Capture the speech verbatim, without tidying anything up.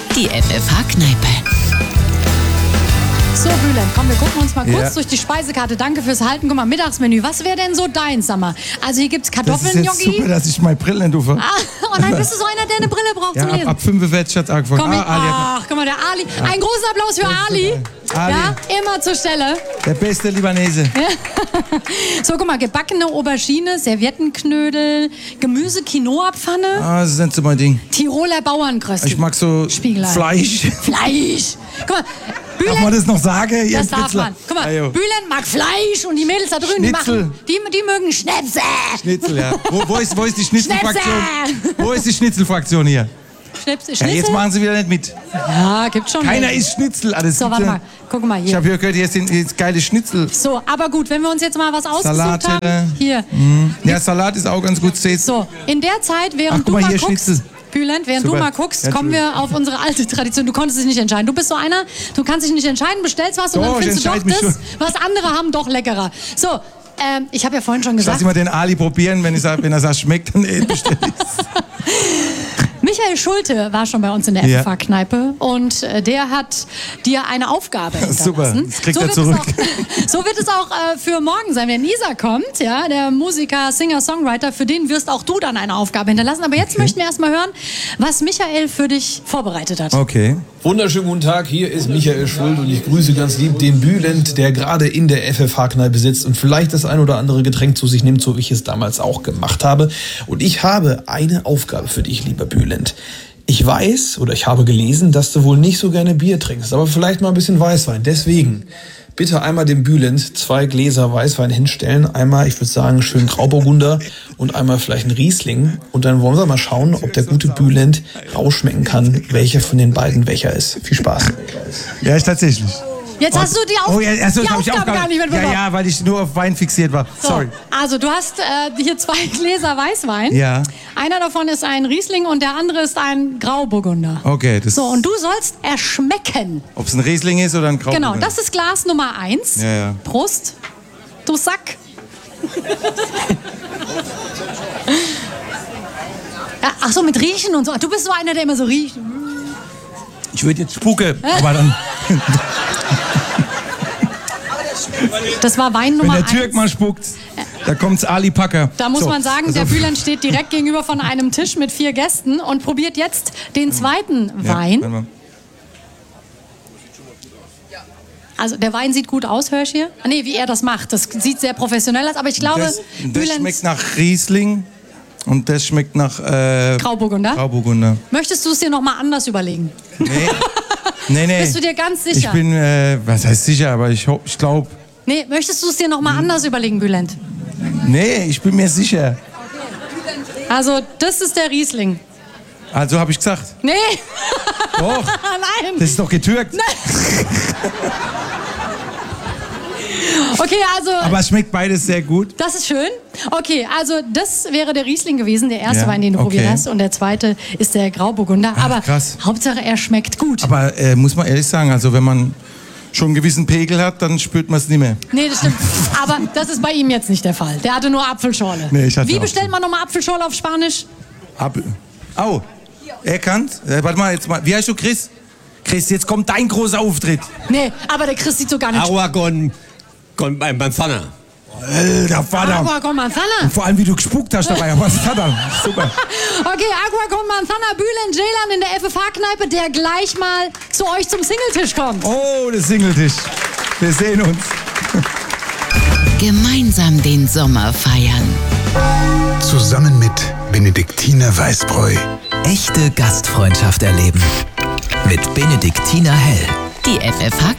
Die F F H-Kneipe. So, Bülent, komm, wir gucken uns mal kurz Ja. durch die Speisekarte. Danke fürs Halten. Guck mal, Mittagsmenü. Was wäre denn so deins, sag mal? Also hier gibt's Das ist Kartoffeln, jetzt Gnocchi. super, dass ich meine Brille nicht rufe. Ah, oh nein, bist du so einer, der eine Brille braucht Ja, zum ab, Lesen? ab fünfundvierzig hat es angefangen. Komm, ich, Ah, Ali hat- ach, guck mal, der Ali. Ein großen Applaus für Ali. Ali. Ja, immer zur Stelle. der beste Libanese. So, guck mal, gebackene Aubergine, Serviettenknödel, Gemüse, Quinoa-Pfanne, Ah, das ist nicht so mein Ding. Tiroler Bauernkröstel. Ich mag so Spiegelei. Fleisch. Fleisch. Guck mal, Darf man Bülent, das noch sagen? Ihr das darf Spitzler? man. Guck mal, Ah, jo. Bülent mag Fleisch und die Mädels da drüben, die, Schnitzel. machen, die, die mögen Schnäpse. Schnitzel, ja. Wo, wo, ist, wo ist die Schnitzelfraktion? Schnäpse. Wo ist die Schnitzelfraktion hier? Schnäpse, Ja, Schnitzel? jetzt machen sie wieder nicht mit. Ja, gibt schon. Keiner welche. isst Schnitzel. Alles So, warte mal. Guck mal Ich hier. habe hier gehört, hier sind jetzt geile Schnitzel. So, aber gut, wenn wir uns jetzt mal was ausgesucht Salatteller. haben. Hier. Ja, Salat ist auch ganz gut. Seht. So, in der Zeit, während Ach, guck du mal, mal hier guckst, Schnitzel. Bülent, während Super. du mal guckst, Ja, kommen wir auf unsere alte Tradition. Du konntest dich nicht entscheiden. Du bist so einer, du kannst dich nicht entscheiden, bestellst was und Doch, dann ich findest du doch entscheide mich das, was andere haben, doch leckerer. So, ähm, ich habe ja vorhin schon Lass gesagt, ich mal den Ali probieren, wenn, ich sag, wenn er sagt, schmeckt, dann eh bestell ich's. Michael Schulte war schon bei uns in der Ja. F F H-Kneipe und äh, der hat dir eine Aufgabe hinterlassen. Super, das kriegt er wird zurück. Es auch, so wird es auch äh, für morgen sein, wenn Isa kommt, ja, der Musiker, Singer, Songwriter, für den wirst auch du dann eine Aufgabe hinterlassen. Aber jetzt möchten wir erstmal hören, was Michael für dich vorbereitet hat. Okay. Wunderschönen guten Tag, hier ist Michael Schuld und ich grüße ganz lieb den Bülent, der gerade in der F F H-Kneipe sitzt und vielleicht das ein oder andere Getränk zu sich nimmt, so wie ich es damals auch gemacht habe. Und ich habe eine Aufgabe für dich, lieber Bülent. Ich weiß oder ich habe gelesen, dass du wohl nicht so gerne Bier trinkst, aber vielleicht mal ein bisschen Weißwein. Deswegen bitte einmal dem Bülent zwei Gläser Weißwein hinstellen. Einmal, ich würde sagen, schön Grauburgunder und einmal vielleicht ein Riesling. Und dann wollen wir mal schauen, ob der gute Bülent rausschmecken kann, welcher von den beiden welcher ist. Viel Spaß. Ja, ich tatsächlich. Jetzt hast du die, Auf Oh ja, achso, die das hab ich Aufgabe auch gar nicht mitbekommen. Ja, ja, weil ich nur auf Wein fixiert war. So, Sorry. also du hast äh, hier zwei Gläser Weißwein. Ja. Einer davon ist ein Riesling und der andere ist ein Grauburgunder. Okay, das So, und du sollst erschmecken. ob es ein Riesling ist oder ein Grauburgunder. Genau, das ist Glas Nummer eins. Ja, ja. Prost, du Sack. Ja, ach so, mit Riechen und so. Du bist so einer, der immer so riecht. Ich würde jetzt spucke, aber dann, Das war Wein wenn Nummer der Türk eins. mal spuckt, da kommt's Ali Packer. Da muss So, man sagen, also- der Bülent steht direkt gegenüber von einem Tisch mit vier Gästen und probiert jetzt den zweiten Ja, Wein. warte mal. Also der Wein sieht gut aus, hör ich hier? Ah, nee, wie er das macht. Das sieht sehr professionell aus, aber ich glaube, Das, das Bülent, schmeckt nach Riesling und das schmeckt nach äh, Grauburgunder. Grauburgunder. Möchtest du es dir nochmal anders überlegen? Nee, nee, nee. Bist du dir ganz ich sicher? bin, äh, was heißt sicher, aber ich, ho- ich glaube, Nee, möchtest du es dir nochmal anders überlegen, Bülent? nee, ich bin mir sicher. Also, das ist der Riesling. Also habe ich gesagt. Nee, Doch, nein. das ist doch getürkt. Okay, also, Aber es schmeckt beides sehr gut. das ist schön. Okay, also das wäre der Riesling gewesen, der erste Ja, Wein, den du okay. probiert hast. Und der zweite ist der Grauburgunder. Ach, Aber krass. Hauptsache, er schmeckt gut. Aber äh, muss man ehrlich sagen, also wenn man schon einen gewissen Pegel hat, dann spürt man es nicht mehr. Nee, das stimmt. Aber das ist bei ihm jetzt nicht der Fall. Der hatte nur Apfelschorle. Nee, ich hatte Wie auch bestellt so. man nochmal Apfelschorle auf Spanisch? Ab Au, erkannt? Äh, warte mal, jetzt mal. Wie heißt du, Chris? Chris, jetzt kommt dein großer Auftritt. Nee, aber der Chris sieht so gar nicht. Agua con, con manzana. Alter Vater. Agua con manzana. Vor allem, wie du gespuckt hast dabei. Was ist das dann? Super. Okay, Agua con manzana, Bülent Ceylan in der F F H-Kneipe, der gleich mal zu euch zum Singletisch kommt. Oh, der Singletisch. Wir sehen uns. Gemeinsam den Sommer feiern. Zusammen mit Benediktiner Weißbräu. Echte Gastfreundschaft erleben. Mit Benediktiner Hell. Die F F H